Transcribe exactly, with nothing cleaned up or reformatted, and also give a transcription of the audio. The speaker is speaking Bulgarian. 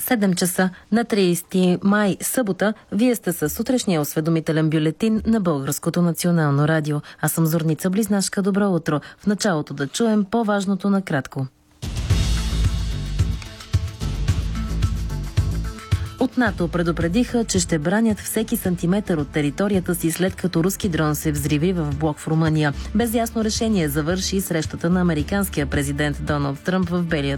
седем часа на тридесети май, събота. Вие сте със сутрешния осведомителен бюлетин на Българското национално радио. Аз съм Зорница Близнашка. Добро утро. В началото да чуем по-важното накратко. От НАТО предупредиха, че ще бранят всеки сантиметър от територията си, след като руски дрон се взриви в блок в Румъния. Без ясно решение завърши срещата на американския президент Доналд Тръмп в Белия